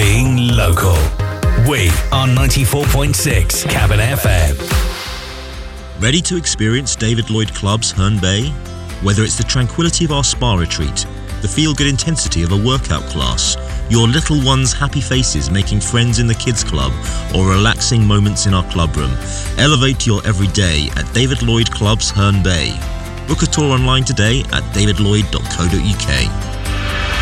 Being local. We are 94.6 Cabin FM. Ready to experience David Lloyd Club's Herne Bay? Whether it's the tranquility of our spa retreat, the feel-good intensity of a workout class, your little one's happy faces making friends in the kids club, or relaxing moments in our clubroom, elevate your everyday at David Lloyd Club's Herne Bay. Book a tour online today at davidlloyd.co.uk.